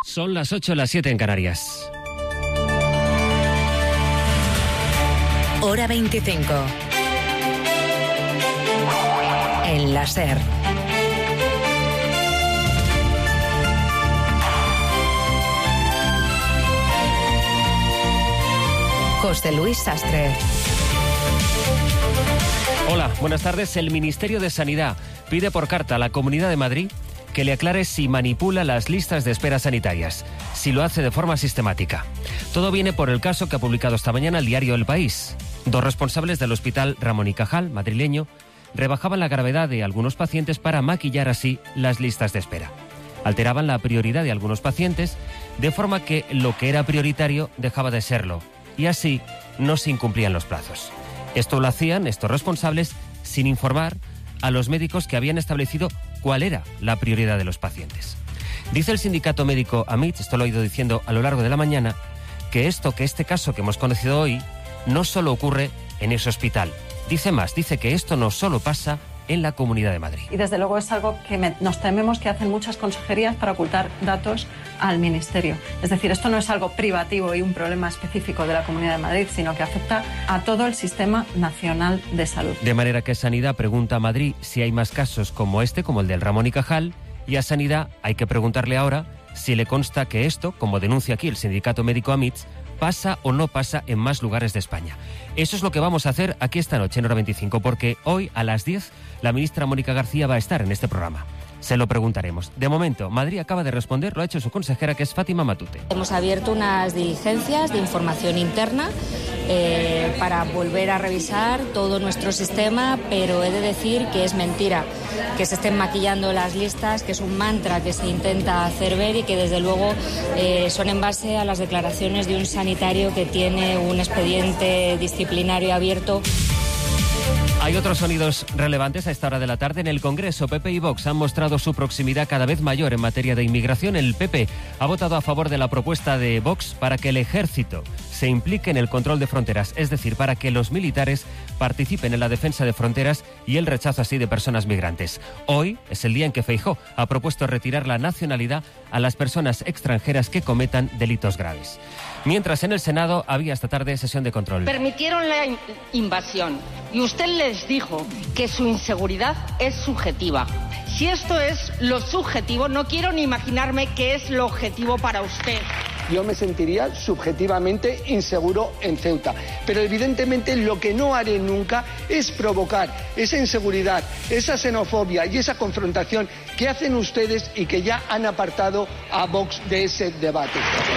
Son las 8, las 7 en Canarias. Hora 25. En la SER. José Luis Sastre. Hola, buenas tardes. El Ministerio de Sanidad pide por carta a la Comunidad de Madrid que le aclare si manipula las listas de espera sanitarias, si lo hace de forma sistemática. Todo viene por el caso que ha publicado esta mañana el diario El País. Dos responsables del Hospital Ramón y Cajal, madrileño, rebajaban la gravedad de algunos pacientes para maquillar así las listas de espera. Alteraban la prioridad de algunos pacientes, de forma que lo que era prioritario dejaba de serlo, y así no se incumplían los plazos. Esto lo hacían estos responsables sin informar a los médicos que habían establecido cuál era la prioridad de los pacientes. Dice el sindicato médico AMIT, esto lo he ido diciendo a lo largo de la mañana, que este caso que hemos conocido hoy no solo ocurre en ese hospital. Dice más, dice que esto no solo pasa en la Comunidad de Madrid. Y desde luego es algo que nos tememos que hacen muchas consejerías para ocultar datos al Ministerio. Es decir, esto no es algo privativo y un problema específico de la Comunidad de Madrid, sino que afecta a todo el Sistema Nacional de Salud. De manera que Sanidad pregunta a Madrid si hay más casos como este, como el del Ramón y Cajal, y a Sanidad hay que preguntarle ahora si le consta que esto, como denuncia aquí el sindicato médico AMITS, pasa o no pasa en más lugares de España. Eso es lo que vamos a hacer aquí esta noche en Hora 25, porque hoy a las 10 la ministra Mónica García va a estar en este programa. Se lo preguntaremos. De momento, Madrid acaba de responder, lo ha hecho su consejera, que es Fátima Matute. Hemos abierto unas diligencias de información interna para volver a revisar todo nuestro sistema, pero he de decir que es mentira que se estén maquillando las listas, que es un mantra que se intenta hacer ver y que desde luego son en base a las declaraciones de un sanitario que tiene un expediente disciplinario abierto. Hay otros sonidos relevantes a esta hora de la tarde. En el Congreso, PP y Vox han mostrado su proximidad cada vez mayor en materia de inmigración. El PP ha votado a favor de la propuesta de Vox para que el Ejército se implique en el control de fronteras, es decir, para que los militares participen en la defensa de fronteras y el rechazo así de personas migrantes. Hoy es el día en que Feijóo ha propuesto retirar la nacionalidad a las personas extranjeras que cometan delitos graves. Mientras en el Senado había esta tarde sesión de control. Permitieron la invasión y usted les dijo que su inseguridad es subjetiva. Si esto es lo subjetivo, no quiero ni imaginarme qué es lo objetivo para usted. Yo me sentiría subjetivamente inseguro en Ceuta, pero evidentemente lo que no haré nunca es provocar esa inseguridad, esa xenofobia y esa confrontación que hacen ustedes y que ya han apartado a Vox de ese debate.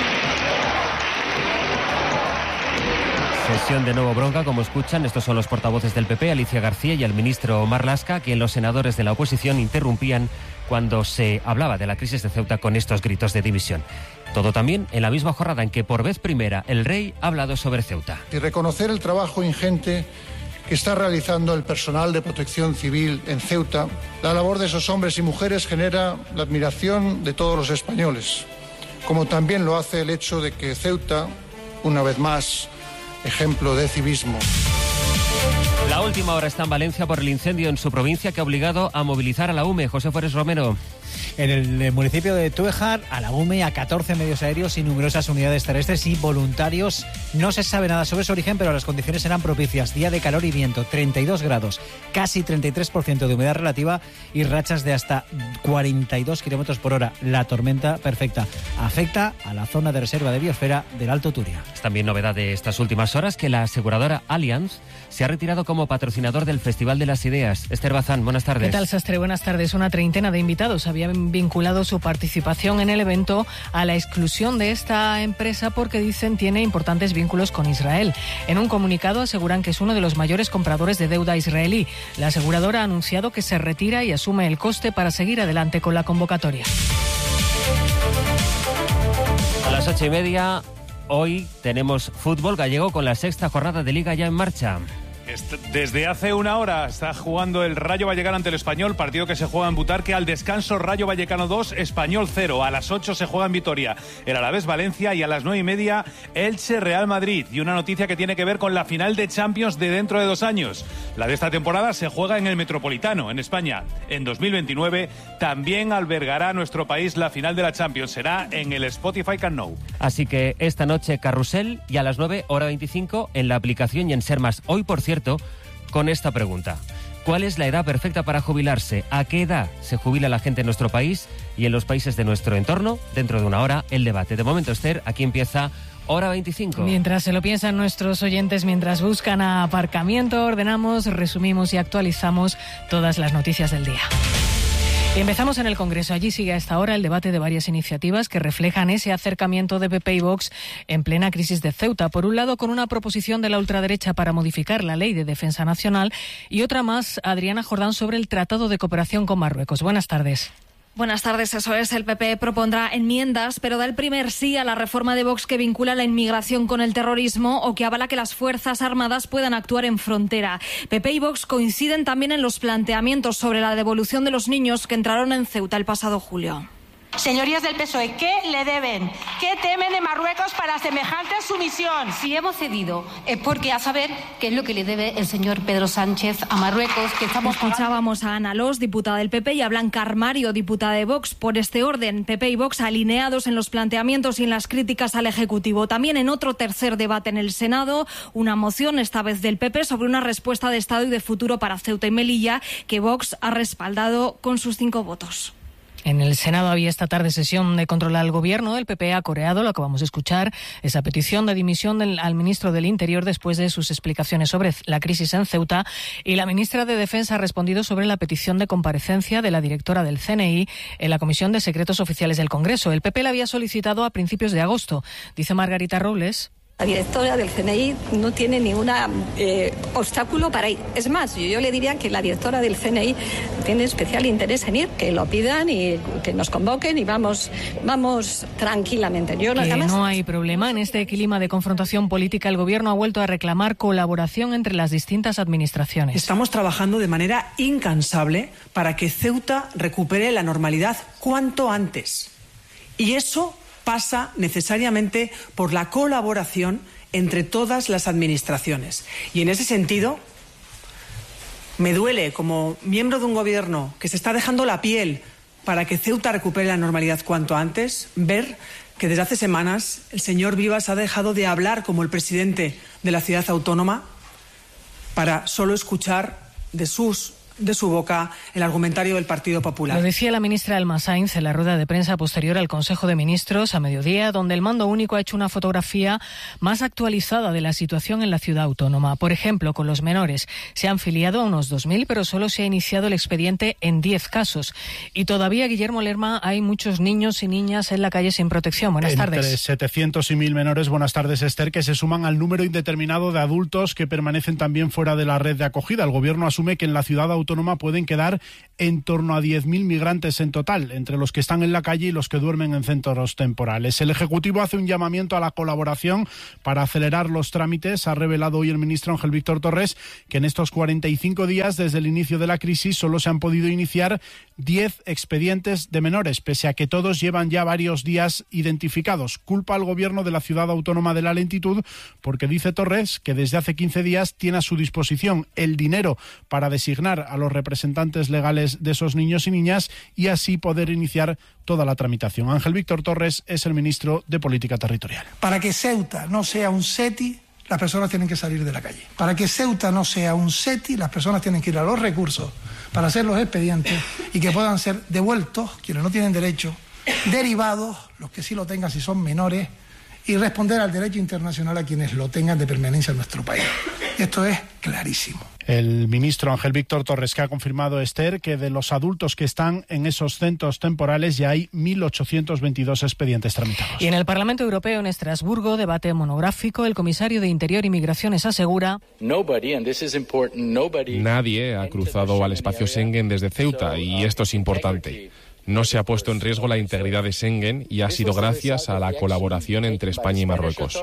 Sesión de nuevo bronca, como escuchan, estos son los portavoces del PP, Alicia García y el ministro Omar Lasca, quien los senadores de la oposición interrumpían cuando se hablaba de la crisis de Ceuta con estos gritos de división. Todo también en la misma jornada en que por vez primera el rey ha hablado sobre Ceuta. Y reconocer el trabajo ingente que está realizando el personal de protección civil en Ceuta. La labor de esos hombres y mujeres genera la admiración de todos los españoles, como también lo hace el hecho de que Ceuta, una vez más, ejemplo de civismo. La última hora está en Valencia por el incendio en su provincia que ha obligado a movilizar a la UME. José Forés Romero. En el municipio de Túejar, a la UME, a 14 medios aéreos y numerosas unidades terrestres y voluntarios. No se sabe nada sobre su origen, pero las condiciones eran propicias. Día de calor y viento, 32 grados, casi 33% de humedad relativa y rachas de hasta 42 kilómetros por hora. La tormenta perfecta afecta a la zona de reserva de biosfera del Alto Turia. Es también novedad de estas últimas horas que la aseguradora Allianz se ha retirado como patrocinador del Festival de las Ideas. Esther Bazán, buenas tardes. ¿Qué tal, Sastre? Buenas tardes. Una treintena de invitados habían vinculado su participación en el evento a la exclusión de esta empresa porque dicen tiene importantes vínculos con Israel. En un comunicado aseguran que es uno de los mayores compradores de deuda israelí. La aseguradora ha anunciado que se retira y asume el coste para seguir adelante con la convocatoria. A las 8:30, hoy tenemos fútbol gallego con la sexta jornada de Liga ya en marcha. Desde hace una hora está jugando el Rayo Vallecano ante el Español, partido que se juega en Butarque. Al descanso, Rayo Vallecano 2, Español 0. A las 8 se juega en Vitoria el Alavés Valencia y a las 9:30 Elche Real Madrid. Y una noticia que tiene que ver con la final de Champions de dentro de 2 años. La de esta temporada se juega en el Metropolitano, en España. En 2029 también albergará nuestro país la final de la Champions. Será en el Spotify Camp Nou. Así que esta noche Carrusel y a las 9, hora 25, en la aplicación y en Ser Más. Hoy, por cierto, con esta pregunta. ¿Cuál es la edad perfecta para jubilarse? ¿A qué edad se jubila la gente en nuestro país y en los países de nuestro entorno? Dentro de una hora, el debate. De momento, Esther, aquí empieza Hora 25. Mientras se lo piensan nuestros oyentes, mientras buscan aparcamiento, ordenamos, resumimos y actualizamos todas las noticias del día. Y empezamos en el Congreso. Allí sigue a esta hora el debate de varias iniciativas que reflejan ese acercamiento de PP y Vox en plena crisis de Ceuta. Por un lado, con una proposición de la ultraderecha para modificar la Ley de Defensa Nacional y otra más, Adriana Jordán, sobre el Tratado de Cooperación con Marruecos. Buenas tardes. Buenas tardes, eso es. El PP propondrá enmiendas, pero da el primer sí a la reforma de Vox que vincula la inmigración con el terrorismo o que avala que las Fuerzas Armadas puedan actuar en frontera. PP y Vox coinciden también en los planteamientos sobre la devolución de los niños que entraron en Ceuta el pasado julio. Señorías del PSOE, ¿qué le deben? ¿Qué temen de Marruecos para semejante sumisión? Si hemos cedido es porque a saber qué es lo que le debe el señor Pedro Sánchez a Marruecos. Que Escuchábamos a Ana Los, diputada del PP, y a Blanca Armario, diputada de Vox. Por este orden, PP y Vox alineados en los planteamientos y en las críticas al Ejecutivo. También en otro tercer debate en el Senado, una moción, esta vez del PP, sobre una respuesta de Estado y de futuro para Ceuta y Melilla, que Vox ha respaldado con sus 5 votos. En el Senado había esta tarde sesión de control al Gobierno. El PP ha coreado, lo acabamos de escuchar, esa petición de dimisión al ministro del Interior después de sus explicaciones sobre la crisis en Ceuta. Y la ministra de Defensa ha respondido sobre la petición de comparecencia de la directora del CNI en la Comisión de Secretos Oficiales del Congreso. El PP la había solicitado a principios de agosto. Dice Margarita Robles. La directora del CNI no tiene ningún obstáculo para ir. Es más, yo le diría que la directora del CNI tiene especial interés en ir, que lo pidan y que nos convoquen y vamos tranquilamente. No hay problema. En este clima de confrontación política, el Gobierno ha vuelto a reclamar colaboración entre las distintas administraciones. Estamos trabajando de manera incansable para que Ceuta recupere la normalidad cuanto antes. Y eso pasa necesariamente por la colaboración entre todas las administraciones. Y en ese sentido, me duele, como miembro de un gobierno que se está dejando la piel para que Ceuta recupere la normalidad cuanto antes, ver que desde hace semanas el señor Vivas ha dejado de hablar como el presidente de la ciudad autónoma para solo escuchar de su boca el argumentario del Partido Popular. Lo decía la ministra Elma Sainz en la rueda de prensa posterior al Consejo de Ministros a mediodía, donde el Mando Único ha hecho una fotografía más actualizada de la situación en la ciudad autónoma. Por ejemplo, con los menores se han filiado a unos 2.000, pero solo se ha iniciado el expediente en 10 casos. Y todavía, Guillermo Lerma, hay muchos niños y niñas en la calle sin protección. Buenas tardes. Entre 700 y 1.000 menores, buenas tardes, Esther, que se suman al número indeterminado de adultos que permanecen también fuera de la red de acogida. El Gobierno asume que en la ciudad autónoma pueden quedar en torno a 10.000 migrantes en total, entre los que están en la calle y los que duermen en centros temporales. El Ejecutivo hace un llamamiento a la colaboración para acelerar los trámites. Ha revelado hoy el ministro Ángel Víctor Torres que en estos 45 días desde el inicio de la crisis solo se han podido iniciar 10 expedientes de menores, pese a que todos llevan ya varios días identificados. Culpa al Gobierno de la ciudad autónoma de la lentitud porque dice Torres que desde hace 15 días tiene a su disposición el dinero para designar a los representantes legales de esos niños y niñas y así poder iniciar toda la tramitación. Ángel Víctor Torres es el ministro de Política Territorial. Para que Ceuta no sea un SETI, las personas tienen que salir de la calle. Para que Ceuta no sea un SETI, las personas tienen que ir a los recursos para hacer los expedientes y que puedan ser devueltos quienes no tienen derecho, derivados los que sí lo tengan si son menores y responder al derecho internacional a quienes lo tengan de permanencia en nuestro país. Esto es clarísimo. El ministro Ángel Víctor Torres, que ha confirmado, Esther, que de los adultos que están en esos centros temporales ya hay 1.822 expedientes tramitados. Y en el Parlamento Europeo, en Estrasburgo, debate monográfico, el comisario de Interior y Migraciones asegura: nadie ha cruzado al espacio Schengen desde Ceuta y esto es importante. No se ha puesto en riesgo la integridad de Schengen y ha sido gracias a la colaboración entre España y Marruecos.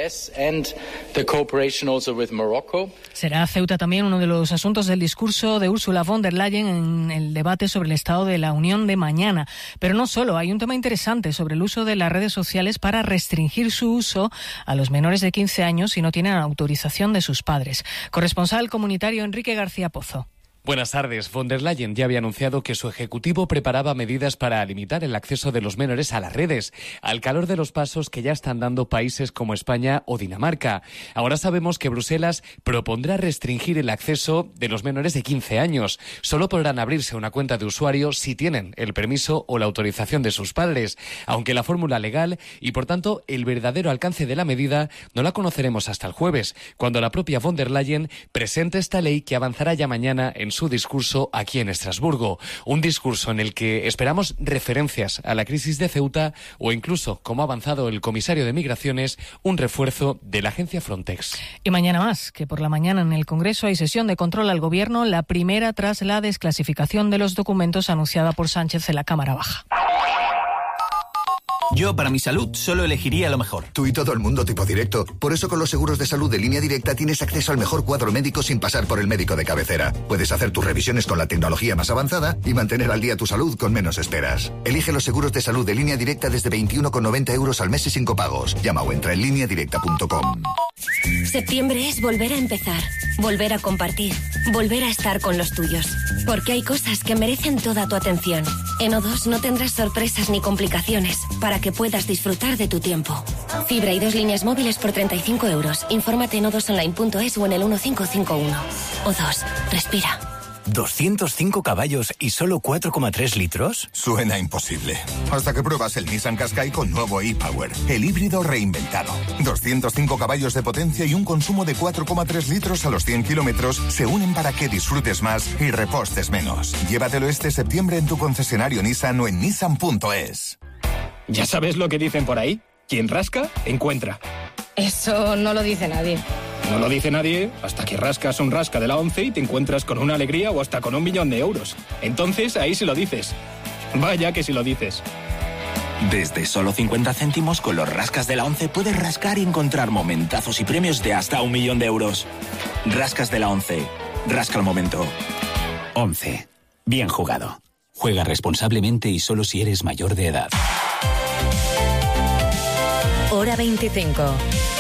Será Ceuta también uno de los asuntos del discurso de Ursula von der Leyen en el debate sobre el estado de la Unión de mañana. Pero no solo, hay un tema interesante sobre el uso de las redes sociales para restringir su uso a los menores de 15 años si no tienen autorización de sus padres. Corresponsal comunitario Enrique García Pozo. Buenas tardes. Von der Leyen ya había anunciado que su ejecutivo preparaba medidas para limitar el acceso de los menores a las redes, al calor de los pasos que ya están dando países como España o Dinamarca. Ahora sabemos que Bruselas propondrá restringir el acceso de los menores de 15 años. Solo podrán abrirse una cuenta de usuario si tienen el permiso o la autorización de sus padres, aunque la fórmula legal y, por tanto, el verdadero alcance de la medida no la conoceremos hasta el jueves, cuando la propia Von der Leyen presente esta ley que avanzará ya mañana en su discurso aquí en Estrasburgo. Un discurso en el que esperamos referencias a la crisis de Ceuta o incluso, como ha avanzado el comisario de Migraciones, un refuerzo de la agencia Frontex. Y mañana más, que por la mañana en el Congreso hay sesión de control al Gobierno, la primera tras la desclasificación de los documentos anunciada por Sánchez en la Cámara Baja. Yo, para mi salud, solo elegiría lo mejor. Tú y todo el mundo tipo directo. Por eso con los seguros de salud de Línea Directa tienes acceso al mejor cuadro médico sin pasar por el médico de cabecera. Puedes hacer tus revisiones con la tecnología más avanzada y mantener al día tu salud con menos esperas. Elige los seguros de salud de Línea Directa desde 21,90 € al mes y sin copagos. Llama o entra en lineadirecta.com. Septiembre es volver a empezar, volver a compartir, volver a estar con los tuyos. Porque hay cosas que merecen toda tu atención. En O2 no tendrás sorpresas ni complicaciones para que puedas disfrutar de tu tiempo. Fibra y 2 líneas móviles por 35 €. Infórmate en o2online.es o en el 1551. O2, respira. ¿205 caballos y solo 4,3 litros? Suena imposible. Hasta que pruebas el Nissan Qashqai con nuevo e-Power, el híbrido reinventado. 205 caballos de potencia y un consumo de 4,3 litros a los 100 kilómetros se unen para que disfrutes más y repostes menos. Llévatelo este septiembre en tu concesionario Nissan o en nissan.es. ¿Ya sabes lo que dicen por ahí? Quien rasca, encuentra. Eso no lo dice nadie. No lo dice nadie hasta que rascas un rasca de la 11 y te encuentras con una alegría o hasta con 1 millón de euros. Entonces ahí sí lo dices. Vaya que sí lo dices. Desde solo 50 céntimos con los rascas de la 11 puedes rascar y encontrar momentazos y premios de hasta 1 millón de euros. Rascas de la 11. Rasca el momento. 11. Bien jugado. Juega responsablemente y solo si eres mayor de edad. Hora 25.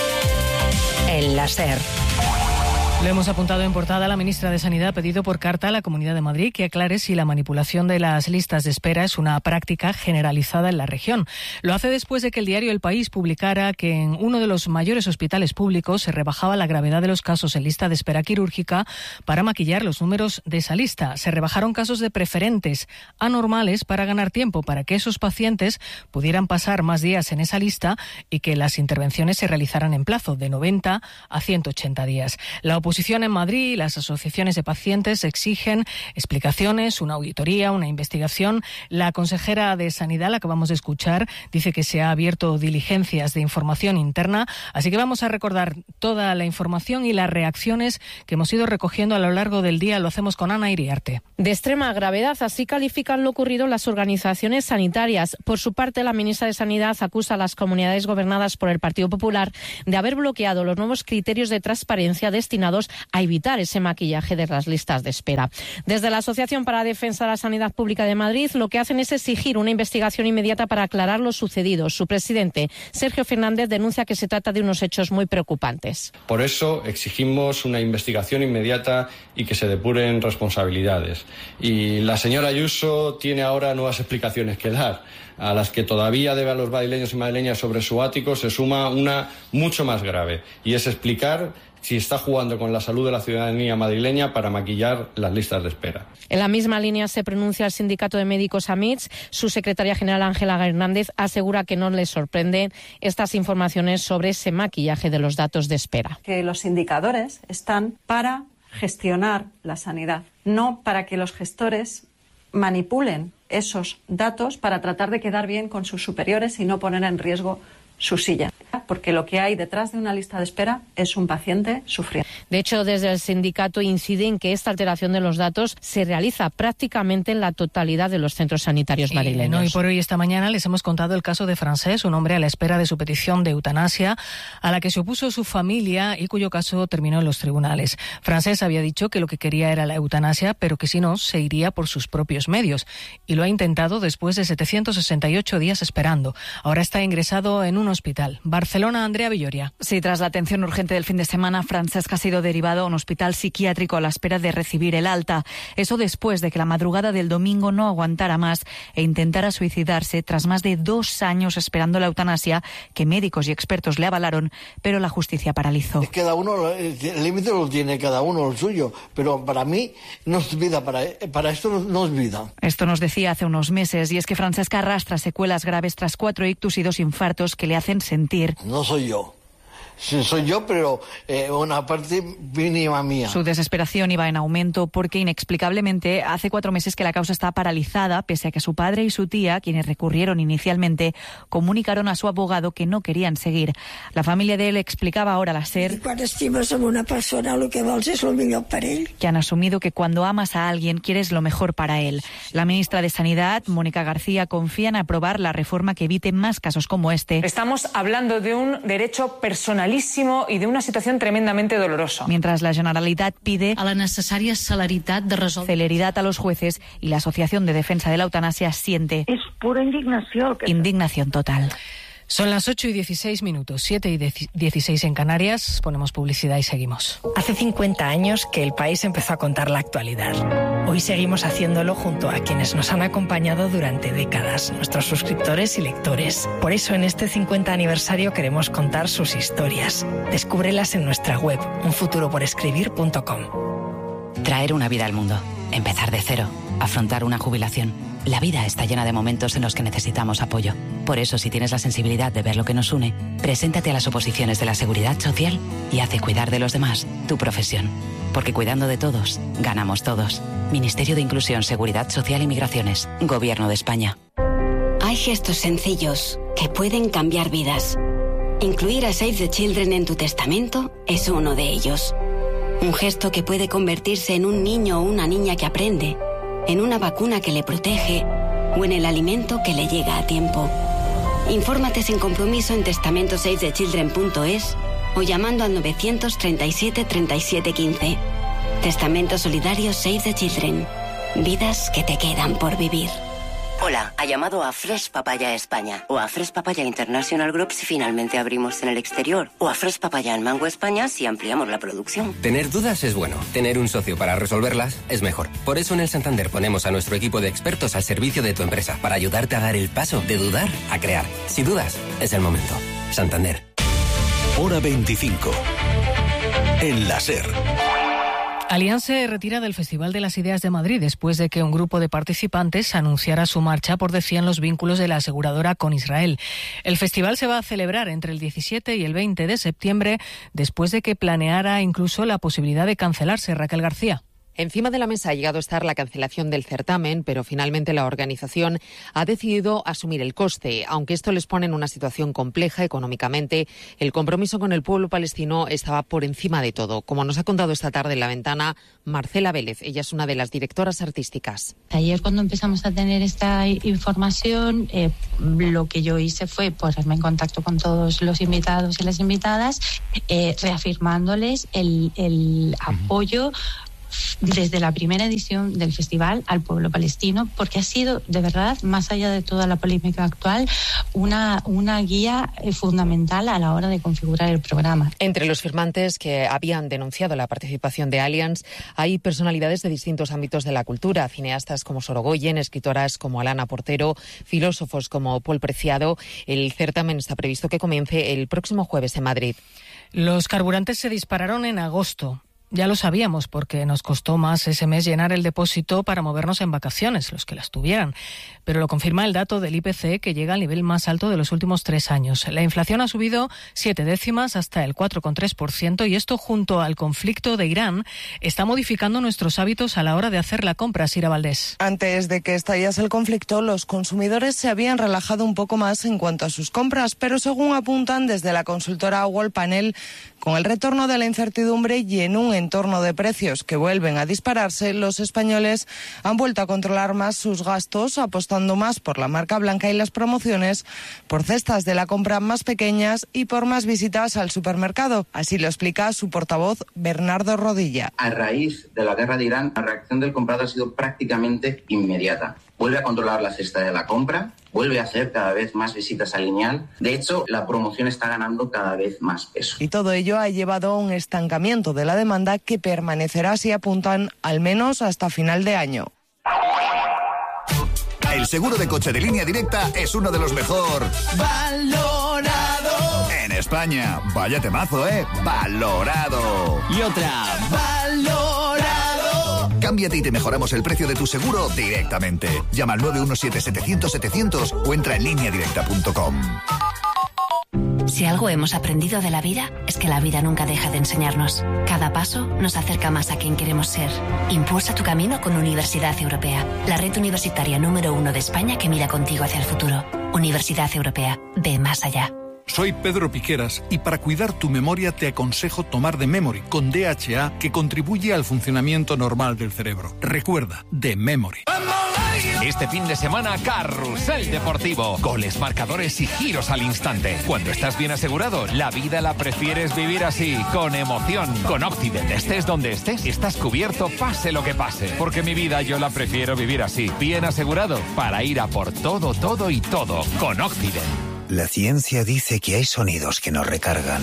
En la SER. Lo hemos apuntado en portada. La ministra de Sanidad ha pedido por carta a la Comunidad de Madrid que aclare si la manipulación de las listas de espera es una práctica generalizada en la región. Lo hace después de que el diario El País publicara que en uno de los mayores hospitales públicos se rebajaba la gravedad de los casos en lista de espera quirúrgica para maquillar los números de esa lista. Se rebajaron casos de preferentes anormales para ganar tiempo, para que esos pacientes pudieran pasar más días en esa lista y que las intervenciones se realizaran en plazo de 90 a 180 días. La oposición en Madrid y las asociaciones de pacientes exigen explicaciones, una auditoría, una investigación. La consejera de Sanidad, la que acabamos de escuchar, dice que se ha abierto diligencias de información interna, así que vamos a recordar toda la información y las reacciones que hemos ido recogiendo a lo largo del día. Lo hacemos con Ana Iriarte. De extrema gravedad, así califican lo ocurrido las organizaciones sanitarias. Por su parte, la ministra de Sanidad acusa a las comunidades gobernadas por el Partido Popular de haber bloqueado los nuevos criterios de transparencia destinados a evitar ese maquillaje de las listas de espera. Desde la Asociación para la Defensa de la Sanidad Pública de Madrid, lo que hacen es exigir una investigación inmediata para aclarar lo sucedido. Su presidente, Sergio Fernández, denuncia que se trata de unos hechos muy preocupantes. Por eso exigimos una investigación inmediata y que se depuren responsabilidades. Y la señora Ayuso tiene ahora nuevas explicaciones que dar, a las que todavía debe a los madrileños y madrileñas sobre su ático se suma una mucho más grave, y es explicar si está jugando con la salud de la ciudadanía madrileña para maquillar las listas de espera. En la misma línea se pronuncia el sindicato de médicos AMITS. Su secretaria general, Ángela Hernández, asegura que no les sorprenden estas informaciones sobre ese maquillaje de los datos de espera. Que los indicadores están para gestionar la sanidad, no para que los gestores manipulen esos datos para tratar de quedar bien con sus superiores y no poner en riesgo su silla. porque lo que hay detrás de una lista de espera es un paciente sufriendo. De hecho, desde el sindicato inciden en que esta alteración de los datos se realiza prácticamente en la totalidad de los centros sanitarios madrileños. Y por hoy, esta mañana, les hemos contado el caso de Francesc, un hombre a la espera de su petición de eutanasia, a la que se opuso su familia y cuyo caso terminó en los tribunales. Francesc había dicho que lo que quería era la eutanasia, pero que si no, se iría por sus propios medios. Y lo ha intentado después de 768 días esperando. Ahora está ingresado en un hospital. Barcelona, Andrea Villoria. Sí, tras la atención urgente del fin de semana, Francesc ha sido derivado a un hospital psiquiátrico a la espera de recibir el alta. Eso después de que la madrugada del domingo no aguantara más e intentara suicidarse tras más de 2 años esperando la eutanasia, que médicos y expertos le avalaron, pero la justicia paralizó. Cada uno, el límite lo tiene cada uno, el suyo, pero para mí no es vida, para esto no es vida. Esto nos decía hace unos meses, y es que Francesc arrastra secuelas graves tras 4 ictus y 2 infartos que le hacen sentir. No soy yo. Sí, soy yo, pero una parte mínima mía. Su desesperación iba en aumento porque inexplicablemente hace 4 meses que la causa está paralizada, pese a que su padre y su tía, quienes recurrieron inicialmente, comunicaron a su abogado que no querían seguir. La familia de él explicaba ahora a la SER Quan estimes amb una persona, el que vols és el millor per ell. Que han asumido que cuando amas a alguien quieres lo mejor para él. La ministra de Sanidad, Mónica García, confía en aprobar la reforma que evite más casos como este. Estamos hablando de un derecho personal y de una situación tremendamente dolorosa. Mientras la Generalitat pide a la necesaria celeridad a los jueces y la Asociación de Defensa de la Eutanasia siente es pura indignación. Indignación total. Son las 8:16, 7:16 en Canarias. Ponemos publicidad y seguimos. Hace 50 años que el país empezó a contar la actualidad. Hoy seguimos haciéndolo junto a quienes nos han acompañado durante décadas, nuestros suscriptores y lectores. Por eso en este 50 aniversario queremos contar sus historias. Descúbrelas en nuestra web, unfuturoporescribir.com. Traer una vida al mundo, empezar de cero, afrontar una jubilación. La vida está llena de momentos en los que necesitamos apoyo. Por eso, si tienes la sensibilidad de ver lo que nos une, preséntate a las oposiciones de la Seguridad Social y haz de cuidar de los demás tu profesión. Porque cuidando de todos, ganamos todos. Ministerio de Inclusión, Seguridad Social y Migraciones. Gobierno de España. Hay gestos sencillos que pueden cambiar vidas. Incluir a Save the Children en tu testamento es uno de ellos. Un gesto que puede convertirse en un niño o una niña que aprende, en una vacuna que le protege o en el alimento que le llega a tiempo. Infórmate sin compromiso en testamentosavethechildren.es o llamando al 937 37 15. Testamento Solidario Save the Children. Vidas que te quedan por vivir. Hola, ha llamado a Fresh Papaya España o a Fresh Papaya International Group si finalmente abrimos en el exterior o a Fresh Papaya en Mango España si ampliamos la producción. Tener dudas es bueno, tener un socio para resolverlas es mejor. Por eso en el Santander ponemos a nuestro equipo de expertos al servicio de tu empresa para ayudarte a dar el paso de dudar a crear. Si dudas, es el momento. Santander. Hora 25. En la SER. Alianza se retira del Festival de las Ideas de Madrid después de que un grupo de participantes anunciara su marcha por decían los vínculos de la aseguradora con Israel. El festival se va a celebrar entre el 17 y el 20 de septiembre después de que planeara incluso la posibilidad de cancelarse. Raquel García. Encima de la mesa ha llegado a estar la cancelación del certamen, pero finalmente la organización ha decidido asumir el coste. Aunque esto les pone en una situación compleja económicamente, el compromiso con el pueblo palestino estaba por encima de todo. Como nos ha contado esta tarde en La Ventana, Marcela Vélez. Ella es una de las directoras artísticas. Ayer, cuando empezamos a tener esta información, lo que yo hice fue ponerme en contacto con todos los invitados y las invitadas, reafirmándoles el apoyo desde la primera edición del festival al pueblo palestino, porque ha sido, de verdad, más allá de toda la polémica actual, una guía fundamental a la hora de configurar el programa. Entre los firmantes que habían denunciado la participación de Allianz hay personalidades de distintos ámbitos de la cultura, cineastas como Sorogoyen, escritoras como Alana Portero, filósofos como Paul Preciado. El certamen está previsto que comience el próximo jueves en Madrid. Los carburantes se dispararon en agosto. Ya lo sabíamos porque nos costó más ese mes llenar el depósito para movernos en vacaciones, los que las tuvieran. Pero lo confirma el dato del IPC, que llega al nivel más alto de los últimos 3 años. La inflación ha subido 7 décimas hasta el 4,3%, y esto, junto al conflicto de Irán, está modificando nuestros hábitos a la hora de hacer la compra. Sira Valdés. Antes de que estallase el conflicto, los consumidores se habían relajado un poco más en cuanto a sus compras, pero según apuntan desde la consultora Wallpanel, con el retorno de la incertidumbre y en un entorno de precios que vuelven a dispararse, los españoles han vuelto a controlar más sus gastos, apostando más por la marca blanca y las promociones, por cestas de la compra más pequeñas y por más visitas al supermercado. Así lo explica su portavoz, Bernardo Rodilla. A raíz de la guerra de Irán, la reacción del comprador ha sido prácticamente inmediata. Vuelve a controlar la cesta de la compra, vuelve a hacer cada vez más visitas al lineal. De hecho, la promoción está ganando cada vez más peso. Y todo ello ha llevado a un estancamiento de la demanda que permanecerá, si apuntan, al menos hasta final de año. El seguro de coche de Línea Directa es uno de los mejor valorado en España. Vaya temazo, ¿eh? Valorado. Y otra, valorado. Cámbiate y te mejoramos el precio de tu seguro directamente. Llama al 917-700-700 o entra en lineadirecta.com. Si algo hemos aprendido de la vida, es que la vida nunca deja de enseñarnos. Cada paso nos acerca más a quien queremos ser. Impulsa tu camino con Universidad Europea, la red universitaria número 1 de España que mira contigo hacia el futuro. Universidad Europea, ve más allá. Soy Pedro Piqueras y para cuidar tu memoria te aconsejo tomar The Memory con DHA, que contribuye al funcionamiento normal del cerebro. Recuerda, The Memory. Este fin de semana, Carrusel Deportivo. Goles, marcadores y giros al instante. Cuando estás bien asegurado, la vida la prefieres vivir así, con emoción. Con Occident, estés donde estés, estás cubierto pase lo que pase. Porque mi vida yo la prefiero vivir así, bien asegurado, para ir a por todo, todo y todo. Con Occident. La ciencia dice que hay sonidos que nos recargan.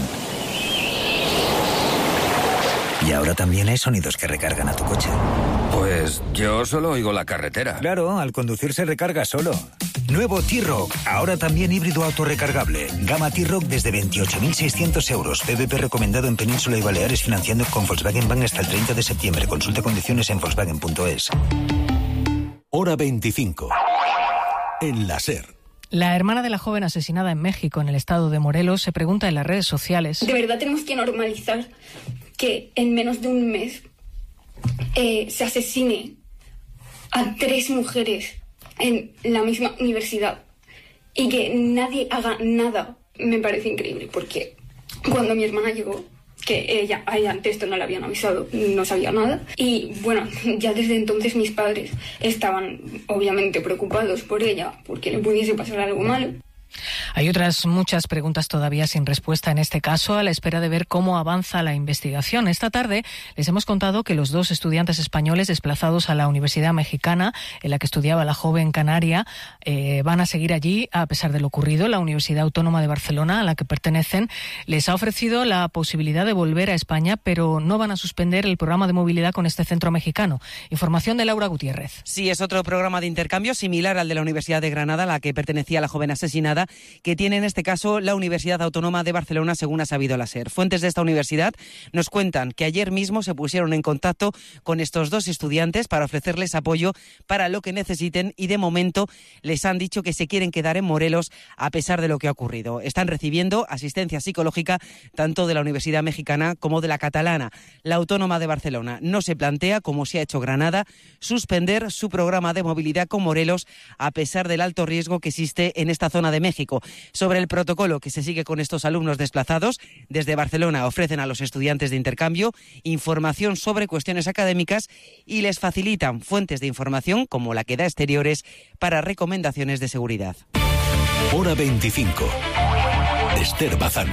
Y ahora también hay sonidos que recargan a tu coche. Pues yo solo oigo la carretera. Claro, al conducir se recarga solo. Nuevo T-Roc, ahora también híbrido autorrecargable. Gama T-Roc desde 28.600 euros. PVP recomendado en Península y Baleares, financiando con Volkswagen Bank hasta el 30 de septiembre. Consulte condiciones en Volkswagen.es. Hora 25. En la SER. La hermana de la joven asesinada en México, en el estado de Morelos, se pregunta en las redes sociales: ¿de verdad tenemos que normalizar que en menos de un mes se asesine a 3 mujeres en la misma universidad y que nadie haga nada? Me parece increíble, porque cuando mi hermana llegó, que ella antes esto no le habían avisado, no sabía nada, y bueno, ya desde entonces mis padres estaban obviamente preocupados por ella, porque le pudiese pasar algo malo. Hay otras muchas preguntas todavía sin respuesta en este caso, a la espera de ver cómo avanza la investigación. Esta tarde les hemos contado que los 2 estudiantes españoles desplazados a la Universidad Mexicana, en la que estudiaba la joven canaria, van a seguir allí a pesar de lo ocurrido. La Universidad Autónoma de Barcelona, a la que pertenecen, les ha ofrecido la posibilidad de volver a España, pero no van a suspender el programa de movilidad con este centro mexicano. Información de Laura Gutiérrez. Sí, es otro programa de intercambio similar al de la Universidad de Granada, a la que pertenecía la joven asesinada, que tiene en este caso la Universidad Autónoma de Barcelona, según ha sabido la SER. Fuentes de esta universidad nos cuentan que ayer mismo se pusieron en contacto con estos 2 estudiantes para ofrecerles apoyo para lo que necesiten, y de momento les han dicho que se quieren quedar en Morelos a pesar de lo que ha ocurrido. Están recibiendo asistencia psicológica tanto de la Universidad Mexicana como de la catalana. La Autónoma de Barcelona no se plantea, como se ha hecho Granada, suspender su programa de movilidad con Morelos a pesar del alto riesgo que existe en esta zona de México. Sobre el protocolo que se sigue con estos alumnos desplazados, desde Barcelona ofrecen a los estudiantes de intercambio información sobre cuestiones académicas y les facilitan fuentes de información como la que da Exteriores para recomendaciones de seguridad. Hora 25. Esther Bazán.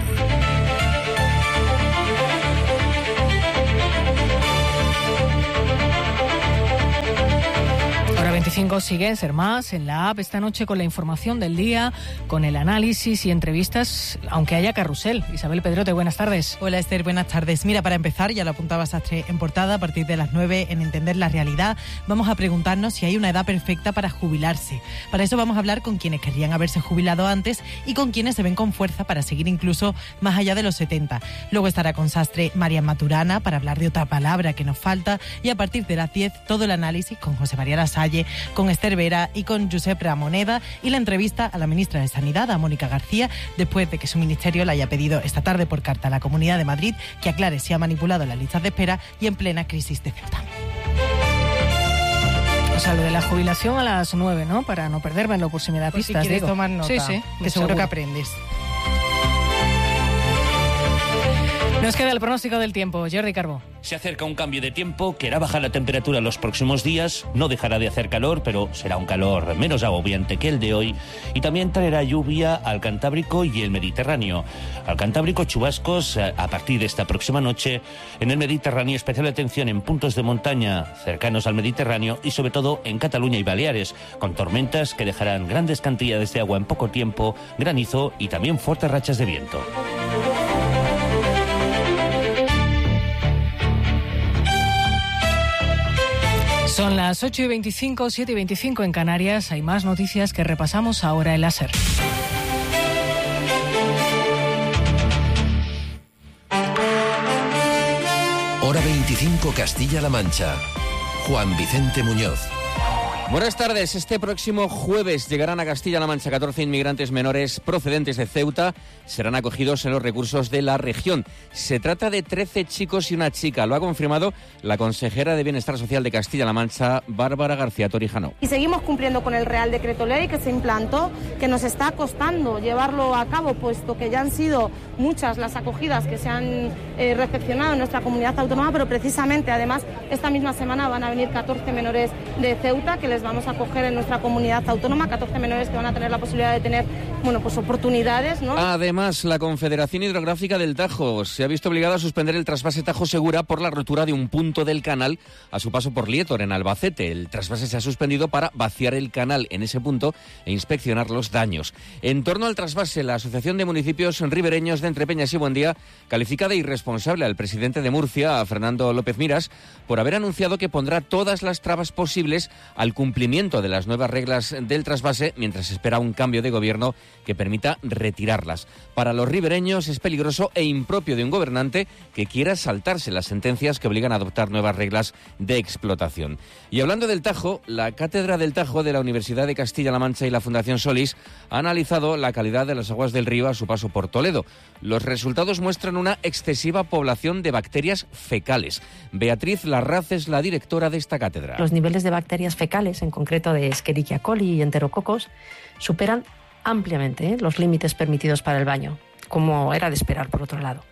Hora 25. 8:25 sigue en Ser Más, en la app, esta noche con la información del día, con el análisis y entrevistas, aunque haya carrusel. Isabel Pedrote, buenas tardes. Hola Esther, buenas tardes. Mira, para empezar, ya lo apuntaba Sastre en portada, a partir de las 9 en Entender la Realidad, vamos a preguntarnos si hay una edad perfecta para jubilarse. Para eso vamos a hablar con quienes querrían haberse jubilado antes y con quienes se ven con fuerza para seguir incluso más allá de los 70. Luego estará con Sastre María Maturana para hablar de otra palabra que nos falta, y a partir de las 10 todo el análisis con José María Lasalle, con Esther Vera y con Josep Ramoneda, y la entrevista a la ministra de Sanidad, a Mónica García, después de que su ministerio le haya pedido esta tarde por carta a la Comunidad de Madrid que aclare si ha manipulado las listas de espera y en plena crisis de Ceuta. O sea, lo de la jubilación a las 9, ¿no? Para no perdérmelo por si me da Pues pistas. si quieres digo. tomar nota, sí, que seguro que aprendes. Nos queda el pronóstico del tiempo. Jordi Carbó. Se acerca un cambio de tiempo que hará bajar la temperatura en los próximos días. No dejará de hacer calor, pero será un calor menos agobiante que el de hoy. Y también traerá lluvia al Cantábrico y el Mediterráneo. Al Cantábrico, chubascos a partir de esta próxima noche. En el Mediterráneo, especial atención en puntos de montaña cercanos al Mediterráneo y sobre todo en Cataluña y Baleares, con tormentas que dejarán grandes cantidades de agua en poco tiempo, granizo y también fuertes rachas de viento. Son las 8:25, 7:25 en Canarias. Hay más noticias que repasamos ahora en la SER. Hora 25 Castilla-La Mancha. Juan Vicente Muñoz. Buenas tardes. Este próximo jueves llegarán a Castilla-La Mancha 14 inmigrantes menores procedentes de Ceuta. Serán acogidos en los recursos de la región. Se trata de 13 chicos y una chica. Lo ha confirmado la consejera de Bienestar Social de Castilla-La Mancha, Bárbara García Torijano. Y seguimos cumpliendo con el Real Decreto Ley que se implantó, que nos está costando llevarlo a cabo, puesto que ya han sido muchas las acogidas que se han recepcionado en nuestra comunidad autónoma, pero precisamente, además, esta misma semana van a venir 14 menores de Ceuta que les vamos a acoger en nuestra comunidad autónoma, 14 menores que van a tener la posibilidad de tener, pues oportunidades, ¿no? Además, la Confederación Hidrográfica del Tajo se ha visto obligada a suspender el trasvase Tajo Segura por la rotura de un punto del canal a su paso por Lietor, en Albacete. El trasvase se ha suspendido para vaciar el canal en ese punto e inspeccionar los daños. En torno al trasvase, la Asociación de Municipios Ribereños de Entrepeñas y Buendía califica de irresponsable al presidente de Murcia, a Fernando López Miras, por haber anunciado que pondrá todas las trabas posibles al cumplimiento de las nuevas reglas del trasvase mientras espera un cambio de gobierno que permita retirarlas. Para los ribereños es peligroso e impropio de un gobernante que quiera saltarse las sentencias que obligan a adoptar nuevas reglas de explotación. Y hablando del Tajo, la Cátedra del Tajo de la Universidad de Castilla-La Mancha y la Fundación Solís ha analizado la calidad de las aguas del río a su paso por Toledo. Los resultados muestran una excesiva población de bacterias fecales. Beatriz Larraz es la directora de esta cátedra. Los niveles de bacterias fecales, en concreto de Escherichia coli y enterococos, superan ampliamente los límites permitidos para el baño, como era de esperar, por otro lado.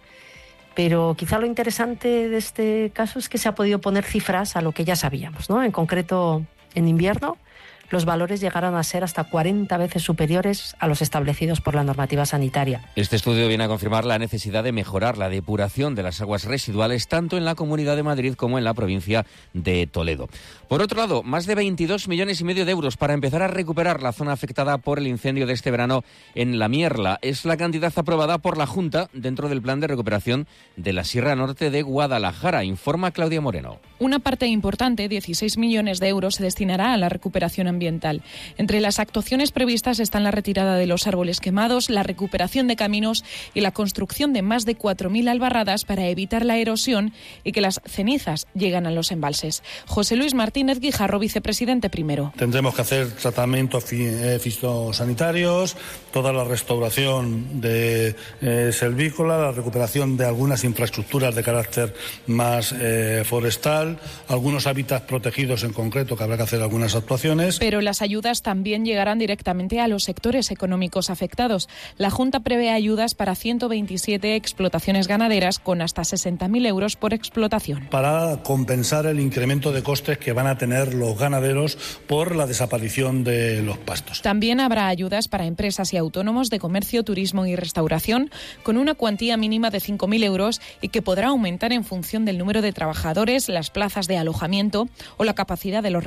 Pero quizá lo interesante de este caso es que se ha podido poner cifras a lo que ya sabíamos, ¿no? En concreto, en invierno, los valores llegaron a ser hasta 40 veces superiores a los establecidos por la normativa sanitaria. Este estudio viene a confirmar la necesidad de mejorar la depuración de las aguas residuales tanto en la Comunidad de Madrid como en la provincia de Toledo. Por otro lado, más de 22,5 millones de euros para empezar a recuperar la zona afectada por el incendio de este verano en La Mierla. Es la cantidad aprobada por la Junta dentro del plan de recuperación de la Sierra Norte de Guadalajara, informa Claudia Moreno. Una parte importante, 16 millones de euros, se destinará a la recuperación ambiental. Entre las actuaciones previstas están la retirada de los árboles quemados, la recuperación de caminos y la construcción de más de 4.000 albarradas para evitar la erosión y que las cenizas lleguen a los embalses. José Luis Martínez Guijarro, vicepresidente primero. Tendremos que hacer tratamientos fitosanitarios, toda la restauración de selvícola, la recuperación de algunas infraestructuras de carácter más forestal, algunos hábitats protegidos en concreto que habrá que hacer algunas actuaciones. Pero las ayudas también llegarán directamente a los sectores económicos afectados. La Junta prevé ayudas para 127 explotaciones ganaderas con hasta 60.000 euros por explotación. Para compensar el incremento de costes que van a tener los ganaderos por la desaparición de los pastos. También habrá ayudas para empresas y autónomos de comercio, turismo y restauración con una cuantía mínima de 5.000 euros y que podrá aumentar en función del número de trabajadores, las plazas de alojamiento o la capacidad de los